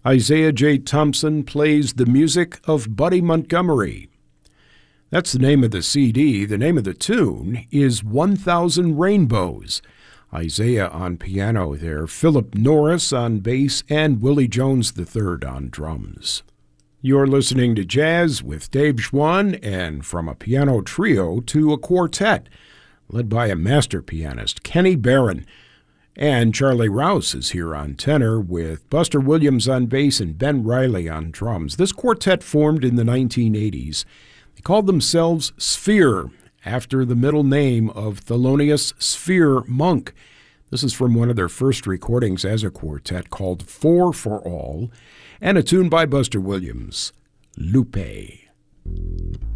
Isaiah J. Thompson plays the music of Buddy Montgomery. That's the name of the CD. The name of the tune is 1,000 Rainbows. Isaiah on piano there, Philip Norris on bass, and Willie Jones III on drums. You're listening to Jazz with Dave Schwann, and from a piano trio to a quartet, led by a master pianist, Kenny Barron. And Charlie Rouse is here on tenor with Buster Williams on bass and Ben Riley on drums. This quartet formed in the 1980s. They called themselves Sphere, after the middle name of Thelonious Sphere Monk. This is from one of their first recordings as a quartet called Four for All, and a tune by Buster Williams, Lupe.